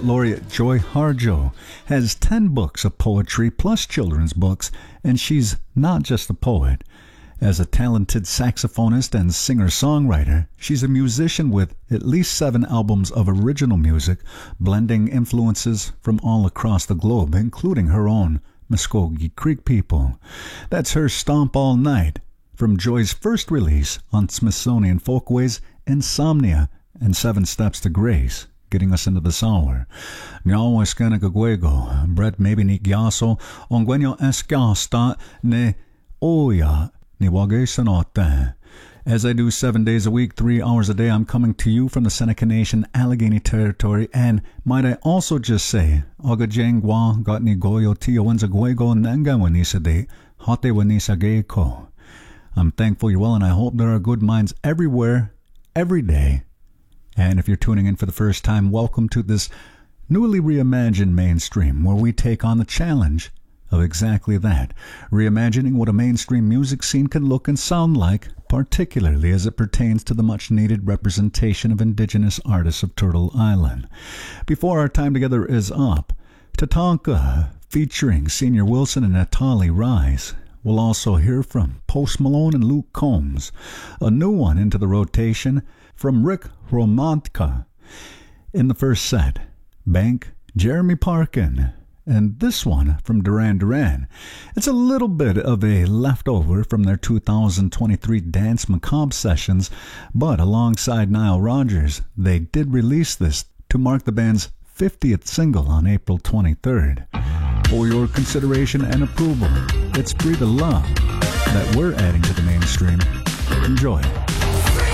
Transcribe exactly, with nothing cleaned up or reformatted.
Laureate Joy Harjo has ten books of poetry plus children's books, and she's not just a poet. As a talented saxophonist and singer-songwriter, she's a musician with at least seven albums of original music, blending influences from all across the globe, including her own Muskogee Creek people. That's her Stomp All Night, from Joy's first release on Smithsonian Folkways, Insomnia and Seven Steps to Grace, getting us into this hour. Nyawa Skanakagwego, Brett maybe ni Gyaso, Ongwenyo Escasta ne Oya. As I do seven days a week, three hours a day, I'm coming to you from the Seneca Nation, Allegheny Territory, and might I also just say, Ogajengwa Gotni Goyo Tio Wenzagwego Nanga Wanisade, Hote Wanisageko. I'm thankful you're well, and I hope there are good minds everywhere, every day. And if you're tuning in for the first time, welcome to this newly reimagined mainstream, where we take on the challenge of exactly that, reimagining what a mainstream music scene can look and sound like, particularly as it pertains to the much-needed representation of Indigenous artists of Turtle Island. Before our time together is up, Tatanka, featuring Senior Wilson and Natali Rise. We'll also hear from Post Malone and Luke Combs, a new one into the rotation from Rick Romantka. In the first set, Bank, Jeremy Parkin, and this one from Duran Duran. It's a little bit of a leftover from their two thousand twenty-three Dance Macabre sessions, but alongside Nile Rodgers, they did release this to mark the band's fiftieth single on April twenty-third. For your consideration and approval, it's Free the Love that we're adding to the mainstream. Enjoy.